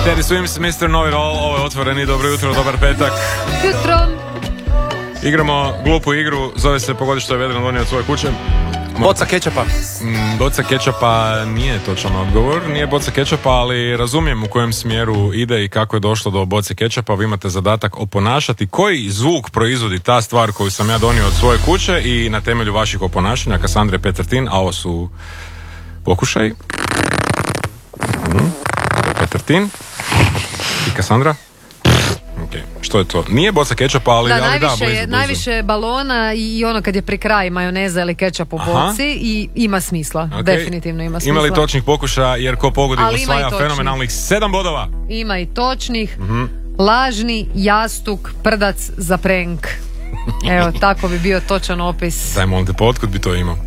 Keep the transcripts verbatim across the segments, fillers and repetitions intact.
Teddy Swims, mister Know-It-All, ovo je Otvoreni, dobro jutro, dobar petak. Jutro. Igramo glupu igru, zove se Pogodi što je Vedran donio od svoje kuće. Boca kečapa. Mm, boca kečapa nije točan odgovor, nije boca kečapa, ali razumijem u kojem smjeru ide i kako je došlo do boce kečapa. Vi imate zadatak oponašati koji zvuk proizvodi ta stvar koju sam ja donio od svoje kuće i na temelju vaših oponašanja, Kassandre Petertin, a ovo su pokušaj. Mm, Petertin i Kassandra. Okay. Što je to? Nije boca kečapa, ali da, ali najviše, da, blizu, blizu. najviše balona i ono kad je pri kraju majoneza ili kečap u boci i ima smisla, okay. Definitivno ima smisla. Ima li točnih pokušaja, jer ko pogodi ali osvaja fenomenalnih sedam bodova? Ima i točnih. Mm-hmm. Lažni jastuk, prdac za prank. Evo, tako bi bio točan opis. Daj molim te, pa otkud bi to imao?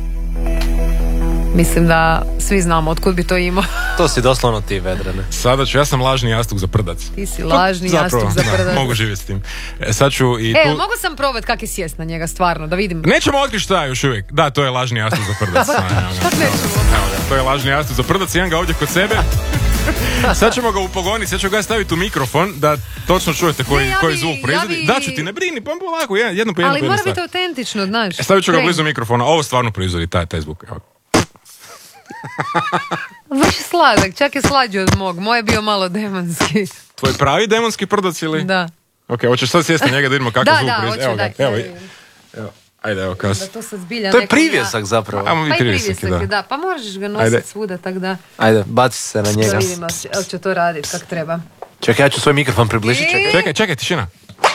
Mislim da svi znamo otkud bi to imao. To si doslovno ti, Vedrane. Sada ću, ja sam lažni jastuk za prdac. Ti si lažni to, jastuk zapravo, za prdac. Da, mogu živjeti s tim. E, sad ću i e tu... mogu sam probati kak je sjest na njega, stvarno, da vidim. Nećemo otkriti šta je još uvijek. Da, to je lažni jastuk za prdac. Šta nećemo? To je lažni jastuk za prdac, imam ga ovdje kod sebe. Sad ćemo ga upogoniti, sad ću ga staviti u mikrofon da točno čujete koji, ne, ja koji bi, zvuk proizvodi. ja bi... Da ću ti, ne brini, pa polako, jedno po jedno. Ali mora biti autentično, znaš. E, stavit ću ga blizu mikrofona, ovo stvarno proizvodi taj, taj zvuk. Evo. Baš je sladak, čak je slađi od mog. Moj je bio malo demonski. Tvoj pravi demonski prdac ili? Da. Ok, hoćeš sad sjesti na njega da vidimo kakav da, zvuk da, proizvodi. hoću, Evo ga, daj, evo, daj, evo. Ajde, evo kas. Da to sad zbilja To je nekom privjesak ja... zapravo. Ajmo mi Pa i privjesak, privjesak, da. da. Pa možeš ga nositi svuda, tak da... Ajde, baci se na njega. Da vidimo, ali će to raditi kak treba. Čekaj, ja ću svoj mikrofon približiti. Čekaj, čekaj, čekaj, tišina.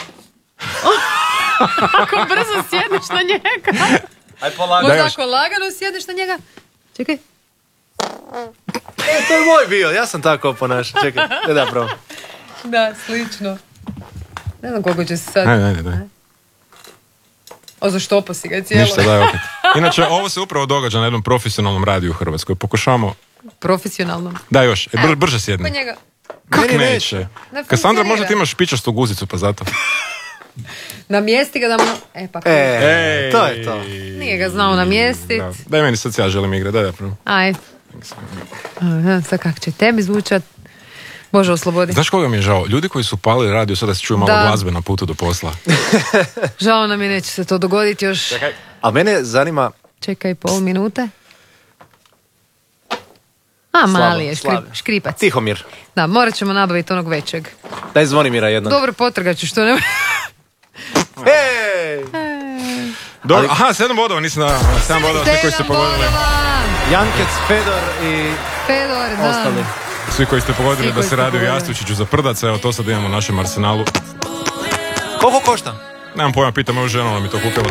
Ako brzo sjedneš na njega. Aj polagano. Možda ako lagano sjedneš na njega. Čekaj. E, to je moj bio, ja sam tako ponašao. Čekaj, ne da pravo. Da, slično. Ne znam koliko će se sad... Ajde, ajde, daj. O, zaštopo si ga cijelo. Ništa, daj opet. Inače, ovo se upravo događa na jednom profesionalnom radiju u Hrvatskoj. Pokušavamo... Profesionalno. Da, još, e, br- brže sjedni. Pa njega... Kak Meni neće? Ne Kassandra, funkcionira. možda ti imaš pičastu guzicu, pa zato. Namjesti ga da mu... E, pa... E, Ej, to je to. Nije ga znao namjestit. Da. Daj meni sad, ja želim igrati, daj da prvo. Aj. Aha, sad kak će tebi zvučat. Bože, oslobodi. Znaš koga mi je žao? Ljudi koji su palili radio, sada se čuju malo Da. glazbe na putu do posla. Žao nam je, neće se to dogoditi još. Čekaj. A mene zanima... Čekaj pol minute. A, mali je, škri, škripac. Tihomir. Da, morat ćemo nabaviti onog većeg. Daj Zvonimira jednog. Dobro, potrgat ću što ne... Ej! Dobro, Ali- aha, sedam bodova, nisam da... Sedam bodova, svi koji ste pogodili. Jankec, Fedor i Fedor, da. ostali. Svi koji ste pogodili Svi da koji se ste radi o pogodili. jastučiću za prdac, evo to sad imamo u našem arsenalu. Koliko košta? Nemam pojma, pitam ovu ženu, ona mi to kupila.